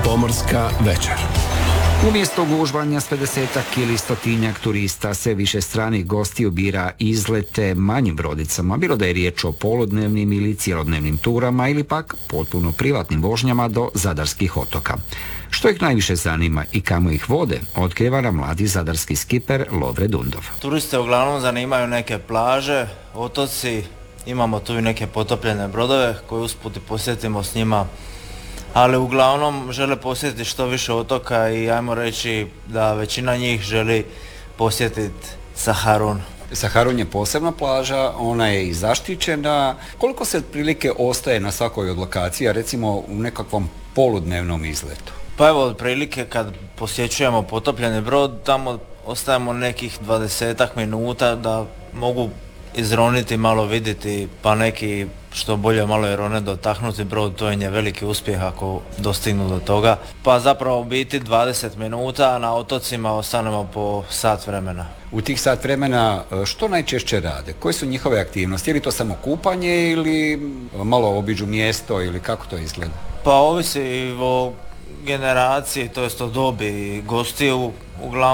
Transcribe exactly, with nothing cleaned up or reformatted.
Pomorska večer. Umjesto gužvanja s pedesetak ili stotinjak turista, sve više stranih gostiju bira izlete manjim brodicama, bilo da je riječ o poludnevnim ili cijelodnevnim turama ili pak potpuno privatnim vožnjama do zadarskih otoka. Što ih najviše zanima i kamo ih vode, otkriva nam mladi zadarski skiper Lovre Dundov. Turiste uglavnom zanimaju neke plaže, otoci, imamo tu i neke potopljene brodove koje usput posjetimo s njima, ali uglavnom žele posjetiti što više otoka i ajmo reći da većina njih želi posjetiti Saharun. Saharun je posebna plaža, ona je i zaštićena. Koliko se otprilike ostaje na svakoj od lokacija, recimo u nekakvom poludnevnom izletu? Pa evo, otprilike kad posjećujemo potopljeni brod, tamo ostajemo nekih dvadesetak minuta da mogu izroniti, malo vidjeti, pa neki što bolje malo i rone dotaknuti brod, to je nje veliki uspjeh ako dostignu do toga. Pa zapravo u biti dvadeset minuta, a na otocima ostanemo po sat vremena. U tih sat vremena što najčešće rade? Koje su njihove aktivnosti? Je li to samo kupanje ili malo obiđu mjesto ili kako to izgleda? Pa ovisi o generaciji, to jest o dobi gostiju, uglavnom